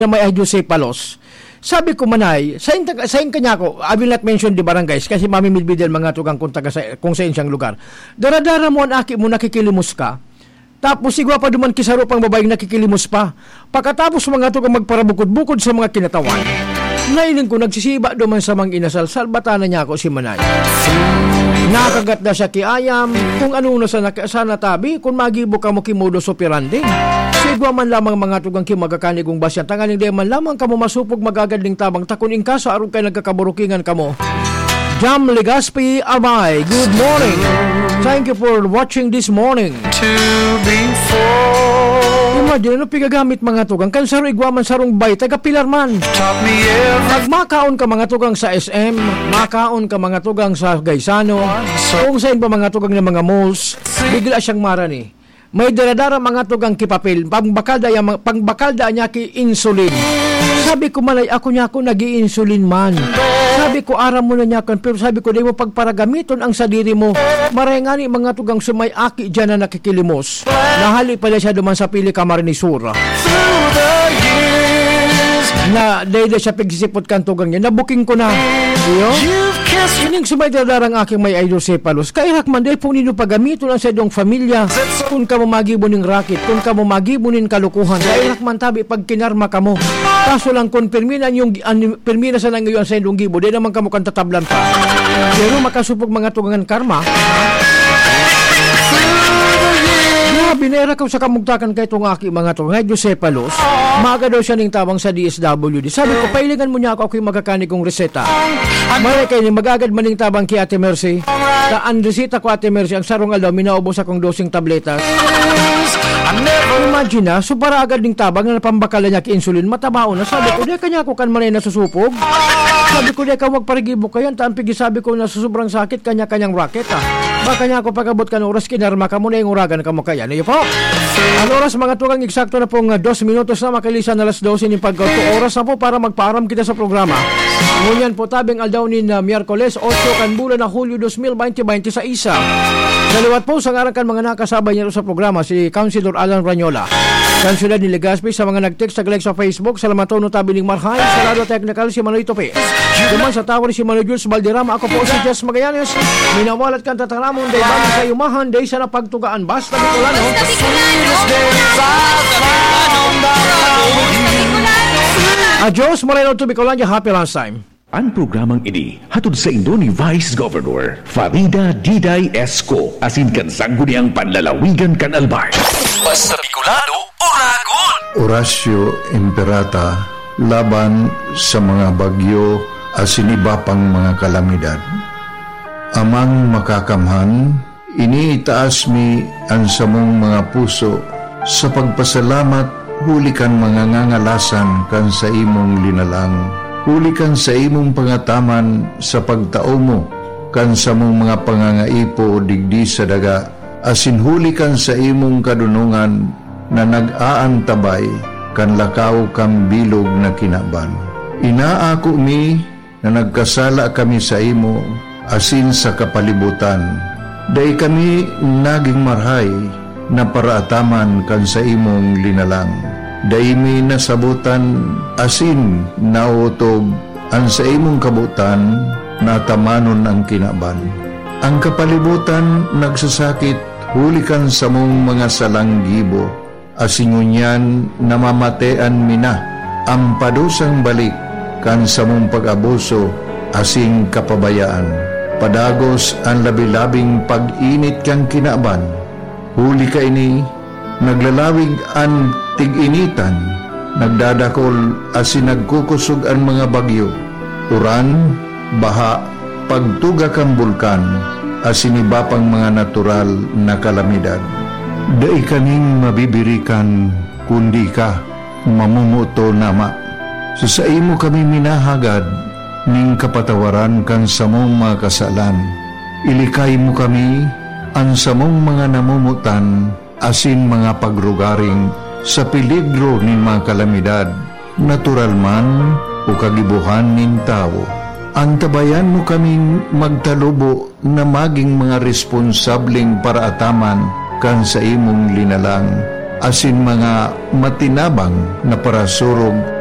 na may hydrocephalus. Sabi ko manay, sa kanya ko, I will not mention the barangays kasi mamimilbidel mga tugang kung sa inyang lugar. Daradara mo ang aki mo, nakikilimos ka. Tapos sigwa pa duman kisaro pang babaeng nakikilimos pa. Pagkatapos mga tugang magparabukod-bukod sa mga kinatawan. Nailin ko, nagsisiba duman sa mga inasal, salbatana niya ako si manay. Nakagat na siya kiayam, kung ano na sa natabi, kung magibo ka mo kimodos operandi. Sigwa man lamang mga tugang kimagakanig kong basyan, tangaling di man lamang kamo masupog magagadling tabang, takunin ka sa arong kayo nagkakaburukingan kamo. Jam Legaspi Abay, good morning. Thank you for watching this morning. Imagine, ano pigagamit mga tugang? Kansaro igwaman sarong bay, taga-pilar man. Magmakaon ka mga tugang sa SM, makaon ka mga tugang sa Gaisano, kung saan pa mga tugang ng mga malls, bigla siyang marani. May daradara mga tugang kipapil, pangbakalda niya ki insulin. Sabi ko malay ako nag-i-insulin man. Sabi ko aram mo na niya kan, pero sabi ko di mo pagparagamiton ang sadiri mo. Marengani mga tugang sumay aki dyan na nakikilimos. Nahali pala siya duman sa pili kamar ni Sura. Na dahil siya pagsisipot kan tugang niya, nabuking ko na. Iyo? Ining sumay dadarang aking may hydrocephalus. Kaya hakman dahil po ninyo pagamito lang sa iyong familia. Kung ka mo magibunin racket, kung ka mo magibunin kalukuhan, kaya hakman tabi pag kinarma ka mo. Kaso lang kung permina sa nangayon sa iyong gibo, dahil naman ka mo kang tatablan pa. Pero makasupog mga tugangan karma. Binera ko sa kamugtakan kay itong aki mga to, hydrocephalus, maga daw siya ning tawang sa DSWD. Sabi ko, pailingan mo niya ako ako'y magkakanig kong reseta. Malay kayo, magagad maning tabang kay Ate Mercy. Taan reseta ko Ate Mercy, ang sarong alaw, minaubos akong dosing tabletas. Imagine na, so para agad ning tabang na napambakala niya ki insulin, matabao na. Sabi ko, di kanya ako kan manay nasusupog. Sabi ko, di ka wag parigibo kayo, tampigi sabi ko na sobrang sakit, kanya-kanyang racket Baka niya ako pagabot ka ng oras, kinarma ka mo na yung uragan ka mo kaya. Niyo po? Ang oras mga tugang eksakto na pong 2 minutos na makalisan na alas 12 ng pagkauto. Oras na po para magpaaram kita sa programa. Ngunyan po tabing aldaw ni Miyerkules 8 kan bulan na Hulyo 2020 sa isa. Daliwat po sa ngarakan mga nakasabay niya sa programa si Councilor Alan Ranyola. Kansulan ni Legaspi sa mga nag-text like sa Facebook. Salamato notabiling Marhay. Salado Technical si Manoy Tope. Duman sa tower si Manoy Jules Valderrama. Ako po si Jess Magallanes. Minawalat kang tataramon day bang sa yumahan day sa napagtugaan. Basta Bicolano. Adios Moreno to Bicolano. Happy last time. Ang programang ini hatod sa Indo ni Vice Governor Farida Diday Esco asin kan sangguni ang panlalawigan kan Albay. Basta Bicolano, uragon! Horacio Imperata laban sa mga bagyo asin iba pang mga kalamidad. Amang makakamhan, iniitaas mi ang samong mga puso sa pagpasalamat huli kan mga ngangalasan kan sa imong linalang. Huli kan sa imong pangataman sa pagtao mo, kan sa mong mga pangangaipo digdi sa daga, asin huli kan sa imong kadunungan na nag-aantabay, kan lakaw kang bilog na kinaban. Inaako mi na nagkasala kami sa imo, asin sa kapalibutan. Day kami naging marhay na paraataman kan sa imong linalang. Daimi nasabutan asin nautob ang sa imong kabutan natamanon ang kinaban. Ang kapalibutan nagsasakit hulikan sa mong mga salanggibo asin ngunyan namamatean mina ang padusang balik kan sa mong pag-abuso asin kapabayaan. Padagos ang labi-labing pag-init kang kinaban. Huli ka ini naglalawig ang tig-initan, nagdadakol asin nagkukusog ang mga bagyo, uran, baha, pagtuga kang bulkan, asin iba pang mga natural na kalamidad. Dai kaning mabibirikan, kundi ka, mamumuto nama. Sa imo kami minahagad, ning kapatawaran kan samong mga kasalan. Ilikay mo kami, ang samong mga namumutan, asin mga pagrugaring sa peligro ni mga kalamidad, natural man o kagibuhan nin tao. Antabayan mo kaming magtalubo na maging mga responsableng paraataman kan sa imong linalang, asin mga matinabang na parasurog